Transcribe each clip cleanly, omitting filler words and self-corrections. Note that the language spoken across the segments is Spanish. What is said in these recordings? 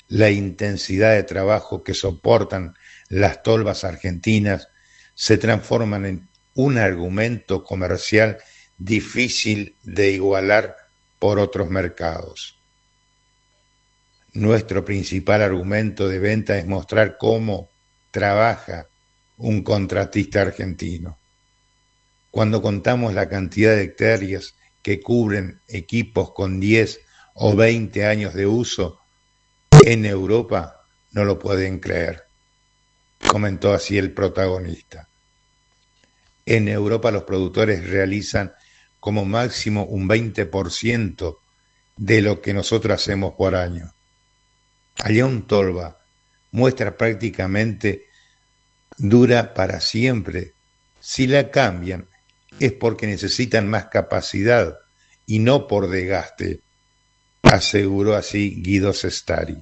la intensidad de trabajo que soportan las tolvas argentinas se transforman en un argumento comercial difícil de igualar por otros mercados. Nuestro principal argumento de venta es mostrar cómo trabaja un contratista argentino. Cuando contamos la cantidad de hectáreas que cubren equipos con 10 o 20 años de uso, en Europa no lo pueden creer, comentó así el protagonista. En Europa los productores realizan como máximo un 20% de lo que nosotros hacemos por año. Allá un tolva muestra prácticamente dura para siempre. Si la cambian es porque necesitan más capacidad y no por desgaste, aseguró así Guido Sestari.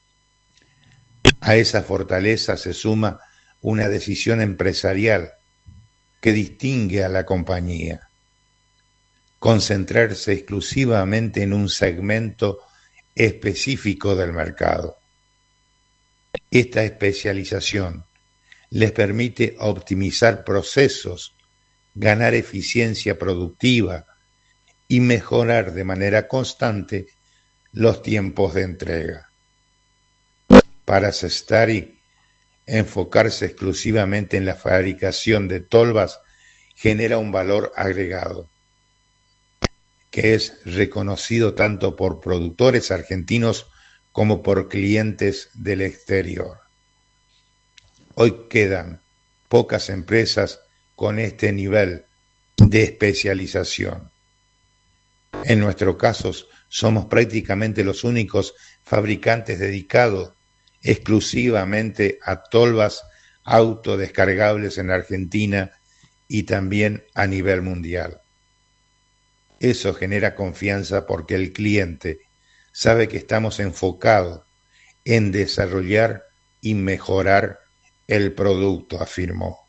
A esa fortaleza se suma una decisión empresarial que distingue a la compañía: concentrarse exclusivamente en un segmento específico del mercado. Esta especialización les permite optimizar procesos, ganar eficiencia productiva y mejorar de manera constante los tiempos de entrega. Para Sestari, enfocarse exclusivamente en la fabricación de tolvas genera un valor agregado, que es reconocido tanto por productores argentinos como por clientes del exterior. Hoy quedan pocas empresas con este nivel de especialización. En nuestro caso, somos prácticamente los únicos fabricantes dedicados exclusivamente a tolvas autodescargables en Argentina y también a nivel mundial. Eso genera confianza porque el cliente sabe que estamos enfocados en desarrollar y mejorar el producto, afirmó.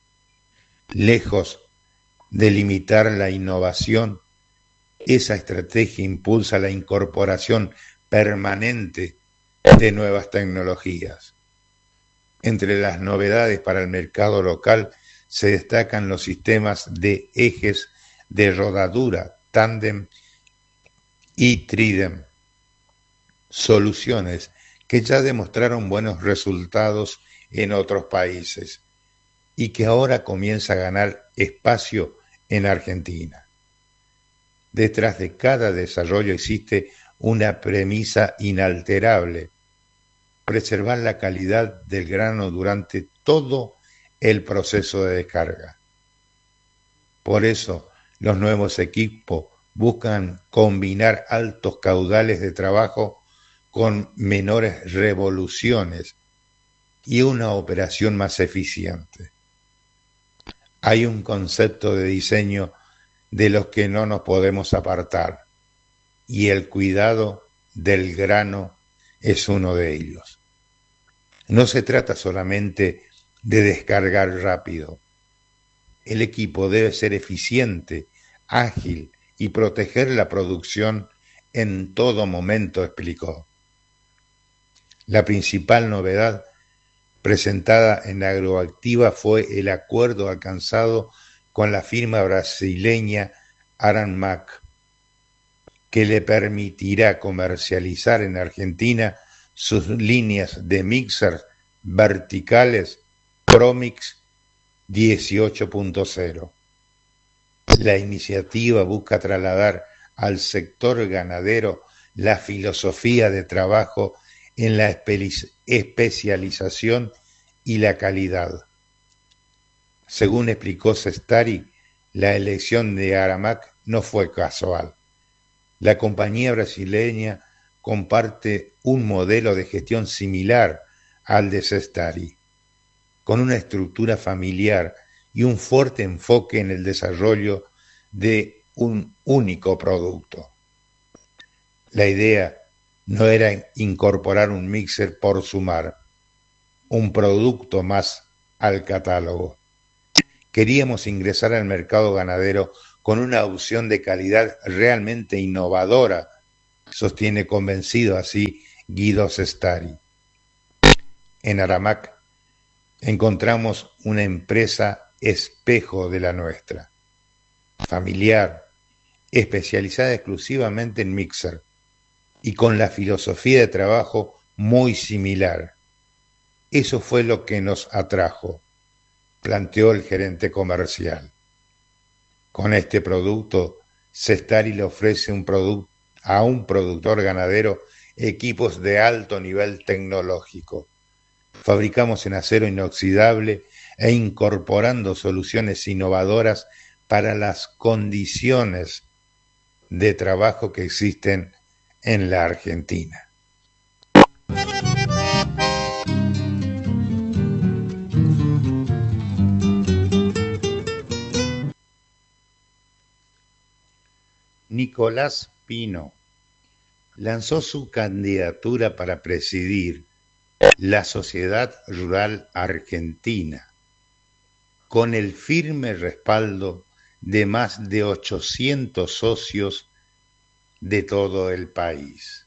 Lejos de limitar la innovación, esa estrategia impulsa la incorporación permanente de nuevas tecnologías. Entre las novedades para el mercado local se destacan los sistemas de ejes de rodadura, tándem y trídem, soluciones que ya demostraron buenos resultados en otros países y que ahora comienza a ganar espacio en Argentina. Detrás de cada desarrollo existe una premisa inalterable: preservar la calidad del grano durante todo el proceso de descarga. Por eso, los nuevos equipos buscan combinar altos caudales de trabajo con menores revoluciones y una operación más eficiente. Hay un concepto de diseño de los que no nos podemos apartar, y el cuidado del grano es uno de ellos. No se trata solamente de descargar rápido. El equipo debe ser eficiente, ágil y proteger la producción en todo momento, explicó. La principal novedad presentada en Agroactiva fue el acuerdo alcanzado con la firma brasileña Aranmac, que le permitirá comercializar en Argentina sus líneas de mixers verticales ProMix 18.0. La iniciativa busca trasladar al sector ganadero la filosofía de trabajo en la especialización y la calidad. Según explicó Sestari, la elección de Aramac no fue casual. La compañía brasileña comparte un modelo de gestión similar al de Sestari, con una estructura familiar y un fuerte enfoque en el desarrollo de un único producto. La idea no era incorporar un mixer por sumar, un producto más al catálogo. Queríamos ingresar al mercado ganadero con una opción de calidad realmente innovadora, sostiene convencido así Guido Cestari. En Aramac encontramos una empresa espejo de la nuestra, familiar, especializada exclusivamente en mixer y con la filosofía de trabajo muy similar. Eso fue lo que nos atrajo, planteó el gerente comercial. Con este producto, Cestari le ofrece a un productor ganadero equipos de alto nivel tecnológico. Fabricamos en acero inoxidable e incorporando soluciones innovadoras para las condiciones de trabajo que existen en la Argentina. Nicolás Pino lanzó su candidatura para presidir la Sociedad Rural Argentina, con el firme respaldo de más de 800 socios de todo el país.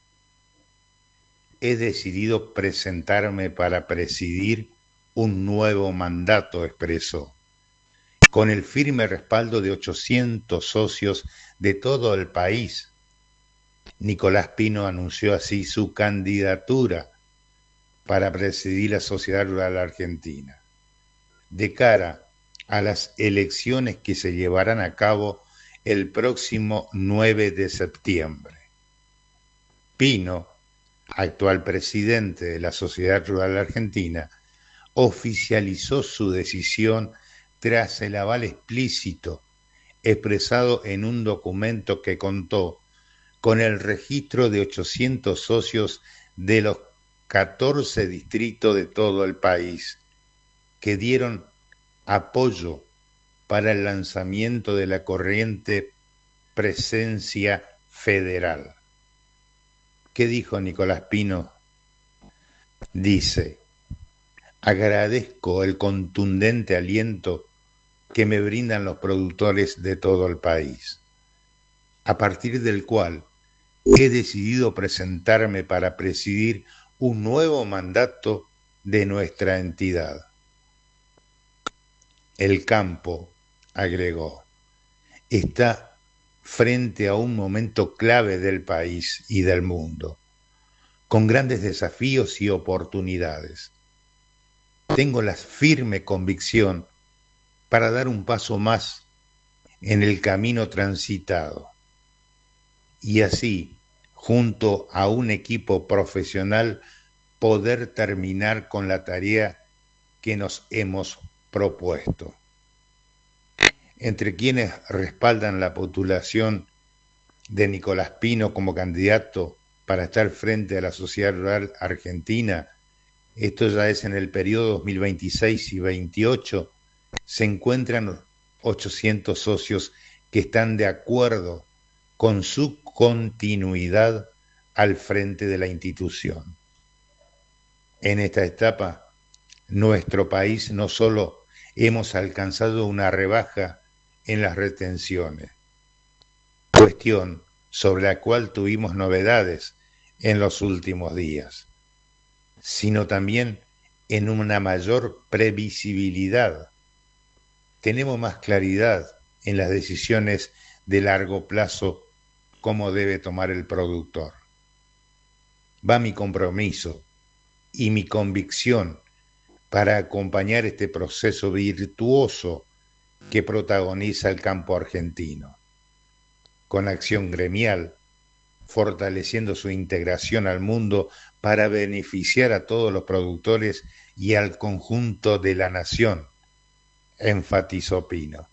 He decidido presentarme para presidir un nuevo mandato, expresó, con el firme respaldo de 800 socios de todo el país. Nicolás Pino anunció así su candidatura para presidir la Sociedad Rural Argentina, de cara a las elecciones que se llevarán a cabo el próximo 9 de septiembre. Pino, actual presidente de la Sociedad Rural Argentina, oficializó su decisión tras el aval explícito expresado en un documento que contó con el registro de 800 socios de los 14 distritos de todo el país, que dieron apoyo para el lanzamiento de la corriente Presencia Federal. ¿Qué dijo Nicolás Pino? Dice: agradezco el contundente aliento que me brindan los productores de todo el país, a partir del cual he decidido presentarme para presidir un nuevo mandato de nuestra entidad. El campo, agregó, está frente a un momento clave del país y del mundo, con grandes desafíos y oportunidades. Tengo la firme convicción para dar un paso más en el camino transitado y así, junto a un equipo profesional, poder terminar con la tarea que nos hemos propuesto. Entre quienes respaldan la postulación de Nicolás Pino como candidato para estar frente a la Sociedad Rural Argentina, esto ya es en el periodo 2026 y 28, se encuentran 800 socios que están de acuerdo con su continuidad al frente de la institución. En esta etapa, nuestro país no solo hemos alcanzado una rebaja en las retenciones, cuestión sobre la cual tuvimos novedades en los últimos días, sino también en una mayor previsibilidad. Tenemos más claridad en las decisiones de largo plazo cómo debe tomar el productor. Va mi compromiso y mi convicción para acompañar este proceso virtuoso que protagoniza el campo argentino, con acción gremial, fortaleciendo su integración al mundo para beneficiar a todos los productores y al conjunto de la nación, enfatizó Pino.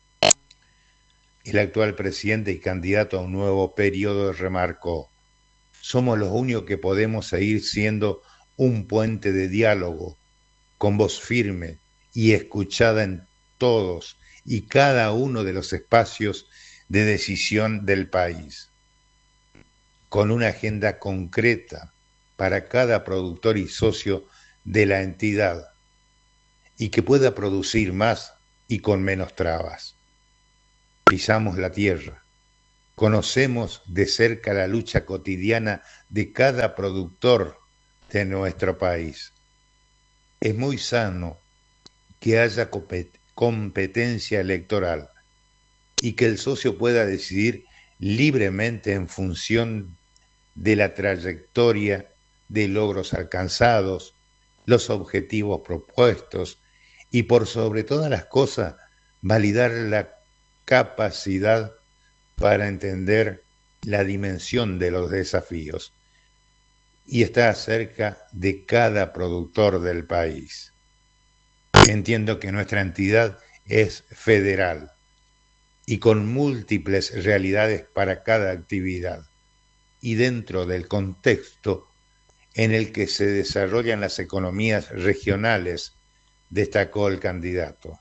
El actual presidente y candidato a un nuevo periodo remarcó: somos los únicos que podemos seguir siendo un puente de diálogo, con voz firme y escuchada en todos y cada uno de los espacios de decisión del país, con una agenda concreta para cada productor y socio de la entidad, y que pueda producir más y con menos trabas. Pisamos la tierra, Conocemos de cerca la lucha cotidiana de cada productor de nuestro país. Es muy sano que haya competencia electoral y que el socio pueda decidir libremente en función de la trayectoria de logros alcanzados, los objetivos propuestos y por sobre todas las cosas validar la capacidad para entender la dimensión de los desafíos y está cerca de cada productor del país. Entiendo que nuestra entidad es federal y con múltiples realidades para cada actividad y dentro del contexto en el que se desarrollan las economías regionales, destacó el candidato.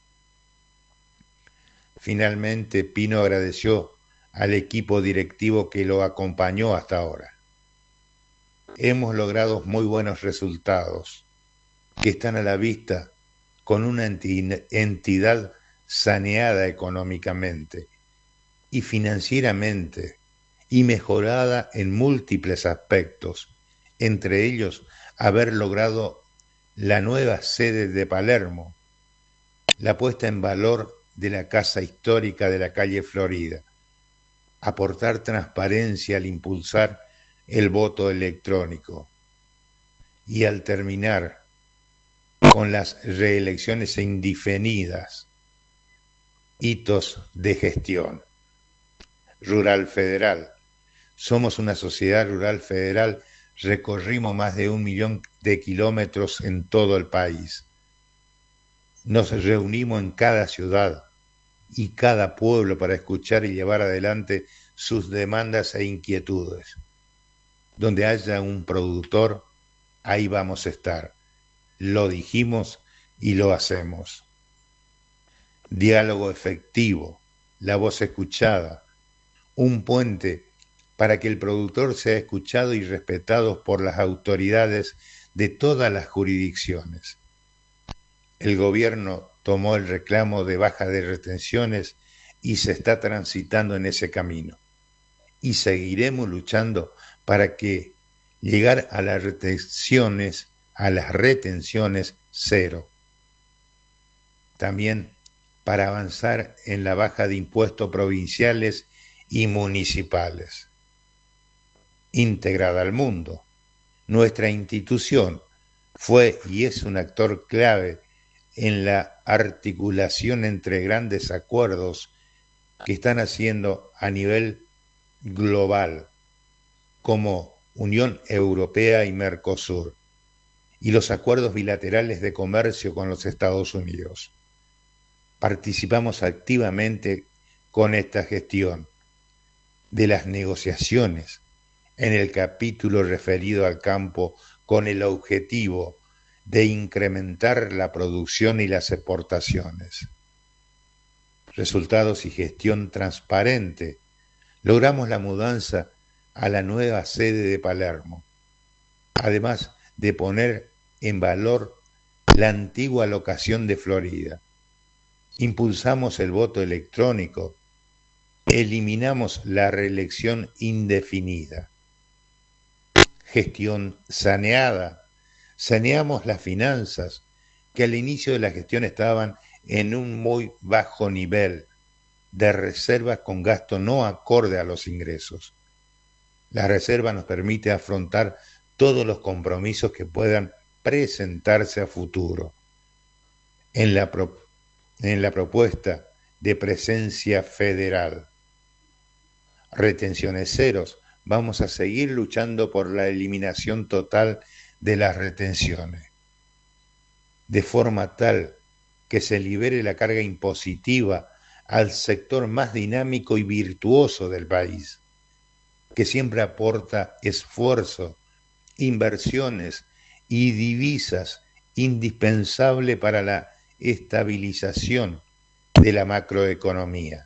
Finalmente, Pino agradeció al equipo directivo que lo acompañó hasta ahora. Hemos logrado muy buenos resultados que están a la vista con una entidad saneada económicamente y financieramente y mejorada en múltiples aspectos, entre ellos haber logrado la nueva sede de Palermo, la puesta en valor de la Casa Histórica de la calle Florida, aportar transparencia al impulsar el voto electrónico y al terminar con las reelecciones indefinidas, hitos de gestión. Rural Federal. Somos una sociedad rural federal, recorrimos más de 1 millón de kilómetros en todo el país. Nos reunimos en cada ciudad y cada pueblo para escuchar y llevar adelante sus demandas e inquietudes. Donde haya un productor, ahí vamos a estar. Lo dijimos y lo hacemos. Diálogo efectivo, la voz escuchada, un puente para que el productor sea escuchado y respetado por las autoridades de todas las jurisdicciones. El gobierno tomó el reclamo de baja de retenciones y se está transitando en ese camino. Y seguiremos luchando para que llegar a las retenciones cero. También para avanzar en la baja de impuestos provinciales y municipales. Integrada al mundo, nuestra institución fue y es un actor clave en la articulación entre grandes acuerdos que están haciendo a nivel global, como Unión Europea y Mercosur, y los acuerdos bilaterales de comercio con los Estados Unidos. Participamos activamente con esta gestión de las negociaciones en el capítulo referido al campo con el objetivo de incrementar la producción y las exportaciones. Resultados y gestión transparente. Logramos la mudanza a la nueva sede de Palermo, además de poner en valor la antigua locación de Florida. Impulsamos el voto electrónico, eliminamos la reelección indefinida. Gestión saneada. Saneamos las finanzas, que al inicio de la gestión estaban en un muy bajo nivel de reservas con gasto no acorde a los ingresos. La reserva nos permite afrontar todos los compromisos que puedan presentarse a futuro. En la propuesta de presencia federal. Retenciones ceros. Vamos a seguir luchando por la eliminación total de las retenciones, de forma tal que se libere la carga impositiva al sector más dinámico y virtuoso del país, que siempre aporta esfuerzo, inversiones y divisas indispensable para la estabilización de la macroeconomía.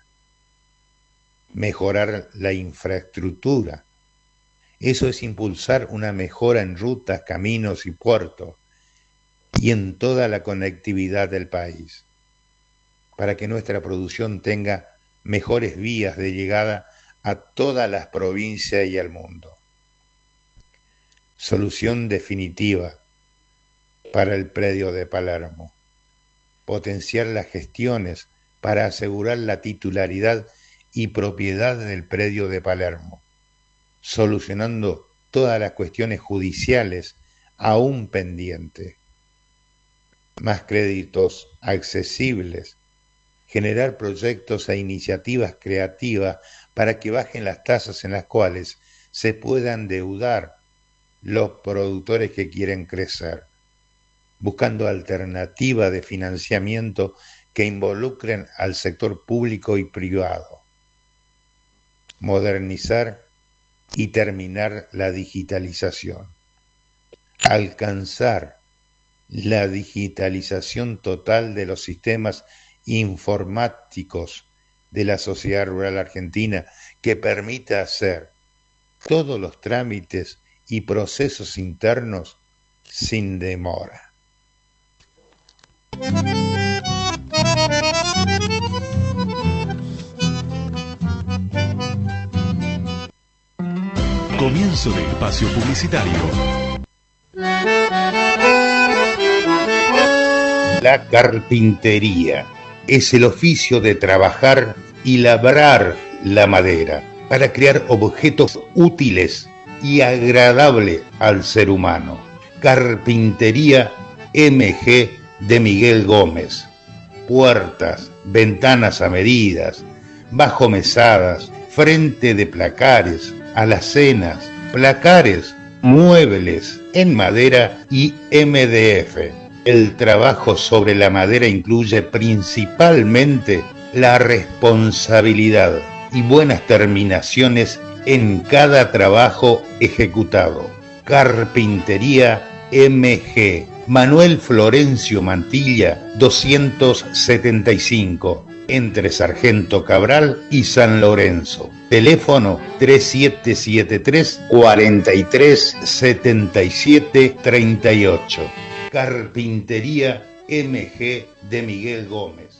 Mejorar la infraestructura. Eso es impulsar una mejora en rutas, caminos y puertos y en toda la conectividad del país, para que nuestra producción tenga mejores vías de llegada a todas las provincias y al mundo. Solución definitiva para el predio de Palermo. Potenciar las gestiones para asegurar la titularidad y propiedad del predio de Palermo, solucionando todas las cuestiones judiciales aún pendientes. Más créditos accesibles, generar proyectos e iniciativas creativas para que bajen las tasas en las cuales se puedan endeudar los productores que quieren crecer, buscando alternativas de financiamiento que involucren al sector público y privado. Modernizar y terminar la digitalización. Alcanzar la digitalización total de los sistemas informáticos de la sociedad rural argentina que permita hacer todos los trámites y procesos internos sin demora. Comienzo de espacio publicitario. La carpintería es el oficio de trabajar y labrar la madera para crear objetos útiles y agradables al ser humano. Carpintería MG de Miguel Gómez. Puertas, ventanas a medidas, bajomesadas, frente de placares, alacenas, placares, muebles en madera y MDF. El trabajo sobre la madera incluye principalmente la responsabilidad y buenas terminaciones en cada trabajo ejecutado. Carpintería MG, Manuel Florencio Mantilla, 275, entre Sargento Cabral y San Lorenzo. Teléfono 3773 43 77 38. Carpintería MG de Miguel Gómez.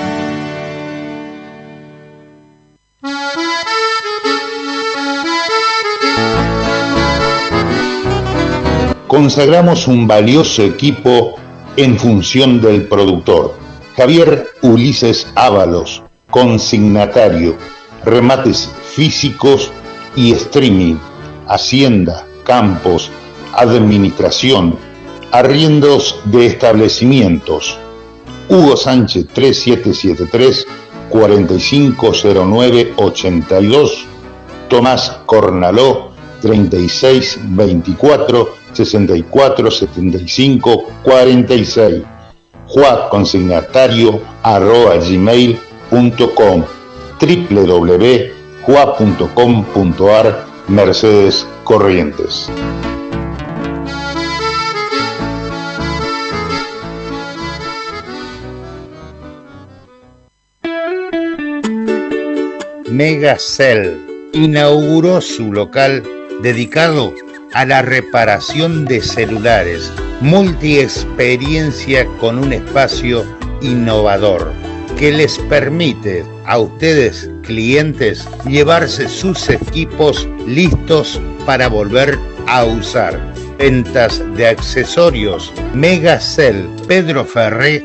Consagramos un valioso equipo en función del productor. Javier Ulises Ábalos, consignatario, remates físicos y streaming, hacienda, campos, administración, arriendos de establecimientos. Hugo Sánchez 3773 450982, Tomás Cornaló 3624 6475 46, juaconsignatario@gmail.com, www.jua.com.ar, Mercedes Corrientes. Megacell inauguró su local dedicado a la reparación de celulares, multiexperiencia con un espacio innovador que les permite a ustedes, clientes, llevarse sus equipos listos para volver a usar. Ventas de accesorios. Megacell, Pedro Ferré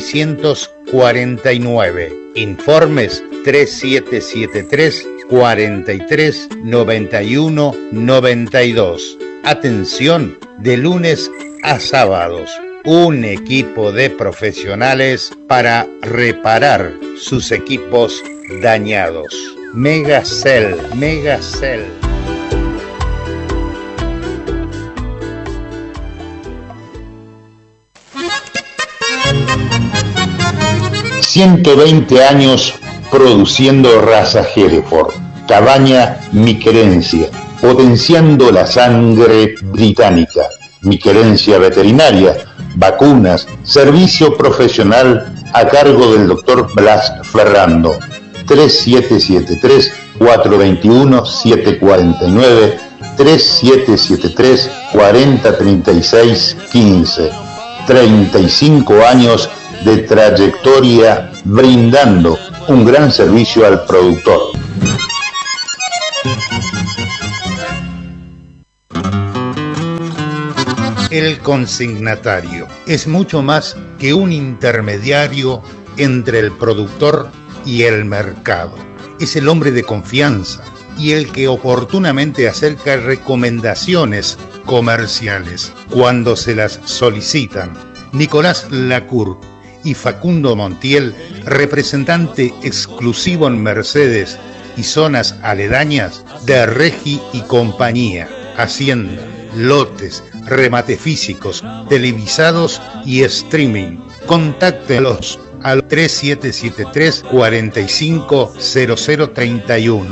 649. Informes 3773 43 91 92. Atención de lunes a sábados. Un equipo de profesionales para reparar sus equipos dañados. Megacell, Megacell. ...120 años produciendo raza Hereford, Cabaña Mi Querencia, potenciando la sangre británica, Mi Querencia Veterinaria, vacunas, servicio profesional a cargo del Dr. Blas Ferrando, 3773-421-749, 3773-4036-15, 35 años de trayectoria brindando un gran servicio al productor. El consignatario es mucho más que un intermediario entre el productor y el mercado. Es el hombre de confianza y el que oportunamente acerca recomendaciones comerciales cuando se las solicitan. Nicolás Lacour y Facundo Montiel, representante exclusivo en Mercedes y zonas aledañas de Regi y Compañía, Hacienda, lotes, remate físicos, televisados y streaming. Contáctelos al 3773 450031,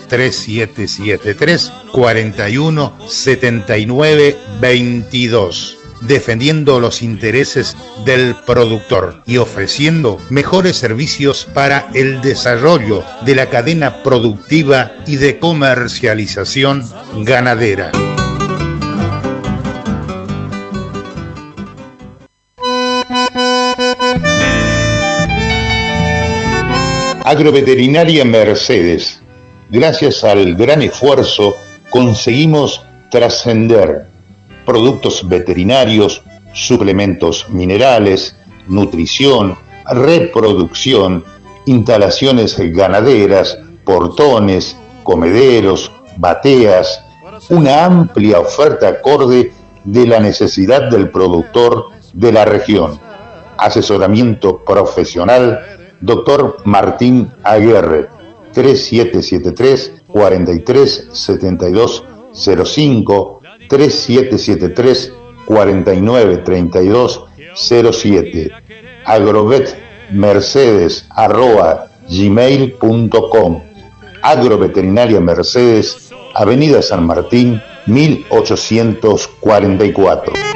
3773 41 79 22, defendiendo los intereses del productor y ofreciendo mejores servicios para el desarrollo de la cadena productiva y de comercialización ganadera. Agroveterinaria Mercedes. Gracias al gran esfuerzo conseguimos trascender. Productos veterinarios, suplementos minerales, nutrición, reproducción, instalaciones ganaderas, portones, comederos, bateas, una amplia oferta acorde de la necesidad del productor de la región. Asesoramiento profesional, Dr. Martín Aguirre, 3773 43 72 05, 3773 49 32 07, agrovetmercedes@gmail.com. Agroveterinaria Mercedes, Avenida San Martín, 1844.